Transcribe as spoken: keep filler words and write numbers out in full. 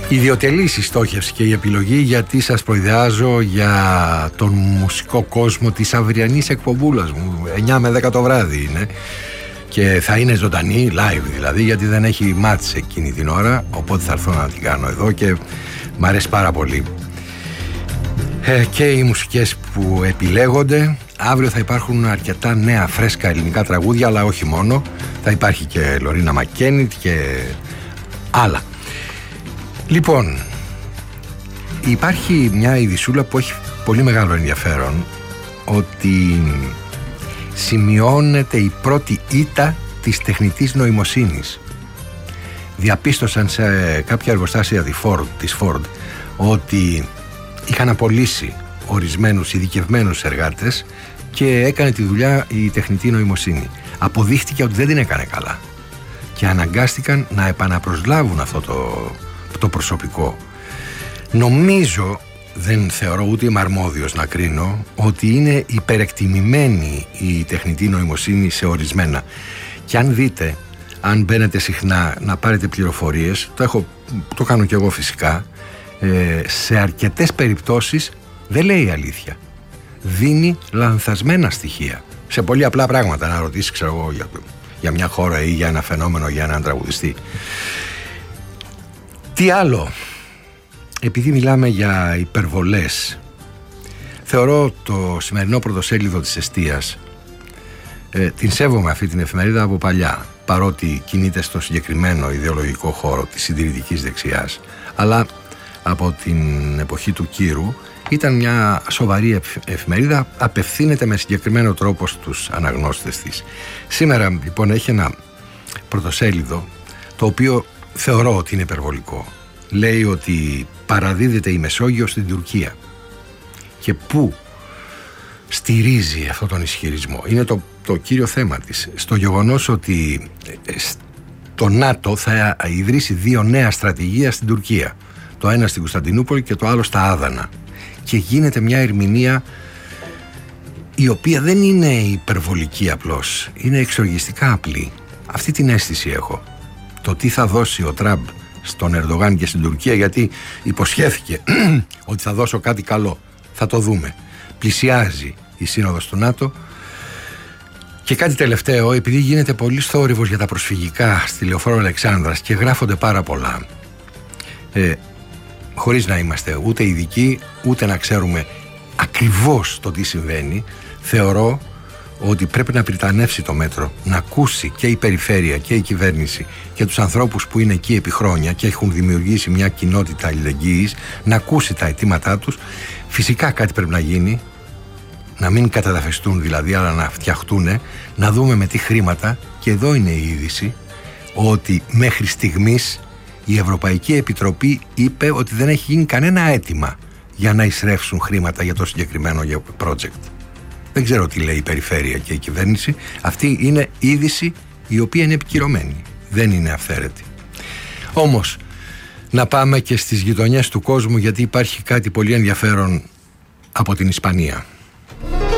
Ιδιωτελής η στόχευση και η επιλογή, γιατί σας προειδεάζω για τον μουσικό κόσμο της αυριανής εκπομπούλας μου. εννιά με δέκα το βράδυ είναι και θα είναι ζωντανή, live δηλαδή, γιατί δεν έχει μάτς εκείνη την ώρα, οπότε θα έρθω να την κάνω εδώ και μ' αρέσει πάρα πολύ. Ε, και οι μουσικές που επιλέγονται. Αύριο θα υπάρχουν αρκετά νέα φρέσκα ελληνικά τραγούδια, αλλά όχι μόνο. Θα υπάρχει και Λορίνα Μακκένιτ και άλλα. Λοιπόν, υπάρχει μια ειδισούλα που έχει πολύ μεγάλο ενδιαφέρον, ότι σημειώνεται η πρώτη ήττα της τεχνητής νοημοσύνης. Διαπίστωσαν σε κάποια εργοστάσια της Ford ότι είχαν απολύσει ορισμένους ειδικευμένους εργάτες και έκανε τη δουλειά η τεχνητή νοημοσύνη. Αποδείχτηκε ότι δεν την έκανε καλά και αναγκάστηκαν να επαναπροσλάβουν αυτό το, το προσωπικό. Νομίζω, δεν θεωρώ ούτε είμαι αρμόδιος να κρίνω, ότι είναι υπερεκτιμημένη η τεχνητή νοημοσύνη σε ορισμένα. Και αν δείτε, αν μπαίνετε συχνά να πάρετε πληροφορίες, το, έχω, το κάνω και εγώ φυσικά, ε, σε αρκετές περιπτώσεις δεν λέει αλήθεια. Δίνει λανθασμένα στοιχεία σε πολύ απλά πράγματα. Να ρωτήσει, ξέρω εγώ, για, για μια χώρα ή για ένα φαινόμενο, για έναν τραγουδιστή. Τι άλλο? Επειδή μιλάμε για υπερβολές, θεωρώ το σημερινό πρωτοσέλιδο της Εστίας, ε, την σέβομαι αυτή την εφημερίδα από παλιά, παρότι κινείται στο συγκεκριμένο ιδεολογικό χώρο της συντηρητικής δεξιάς, αλλά από την εποχή του Κύρου ήταν μια σοβαρή εφημερίδα, απευθύνεται με συγκεκριμένο τρόπο στους αναγνώστες της. Σήμερα λοιπόν έχει ένα πρωτοσέλιδο το οποίο θεωρώ ότι είναι υπερβολικό. Λέει ότι παραδίδεται η Μεσόγειος στην Τουρκία. Και πού στηρίζει αυτόν τον ισχυρισμό? Είναι το, το κύριο θέμα της. Στο γεγονός ότι το ΝΑΤΟ θα ιδρύσει δύο νέα στρατηγία στην Τουρκία. Το ένα στην Κωνσταντινούπολη και το άλλο στα Άδανα. Και γίνεται μια ερμηνεία η οποία δεν είναι υπερβολική απλώς. Είναι εξοργιστικά απλή. Αυτή την αίσθηση έχω. Το τι θα δώσει ο Τραμπ στον Ερντογάν και στην Τουρκία, γιατί υποσχέθηκε ότι θα δώσω κάτι καλό. Θα το δούμε. Πλησιάζει η σύνοδος του ΝΑΤΟ. Και κάτι τελευταίο, επειδή γίνεται πολύ θόρυβος για τα προσφυγικά στη Λεωφόρο Αλεξάνδρας και γράφονται πάρα πολλά, ε, χωρίς να είμαστε ούτε ειδικοί, ούτε να ξέρουμε ακριβώς το τι συμβαίνει, θεωρώ ότι πρέπει να πριτανεύσει το μέτρο, να ακούσει και η περιφέρεια και η κυβέρνηση και τους ανθρώπους που είναι εκεί επί χρόνια και έχουν δημιουργήσει μια κοινότητα αλληλεγγύης, να ακούσει τα αιτήματά τους. Φυσικά κάτι πρέπει να γίνει, να μην καταδαφεστούν δηλαδή, αλλά να φτιαχτούν, να δούμε με τι χρήματα. Και εδώ είναι η είδηση, ότι μέχρι στιγμής η Ευρωπαϊκή Επιτροπή είπε ότι δεν έχει γίνει κανένα αίτημα για να εισρεύσουν χρήματα για το συγκεκριμένο project. Δεν ξέρω τι λέει η περιφέρεια και η κυβέρνηση. Αυτή είναι είδηση η οποία είναι επικυρωμένη. Δεν είναι αυθαίρετη. Όμως, να πάμε και στις γειτονιές του κόσμου, γιατί υπάρχει κάτι πολύ ενδιαφέρον από την Ισπανία.